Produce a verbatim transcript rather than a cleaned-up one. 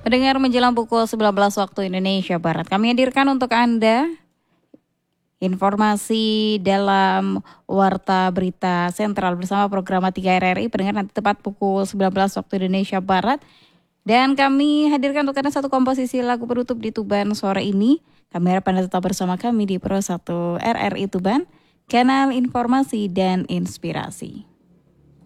Mendengar menjelang pukul sembilan belas waktu Indonesia Barat, kami hadirkan untuk Anda informasi dalam Warta Berita Sentral bersama program tiga R R I. Pendengar, nanti tepat pukul sembilan belas waktu Indonesia Barat. Dan kami hadirkan untuk Anda satu komposisi lagu penutup di Tuban sore ini. Kami harap Anda tetap bersama kami di Pro satu R R I Tuban, kanal informasi dan inspirasi.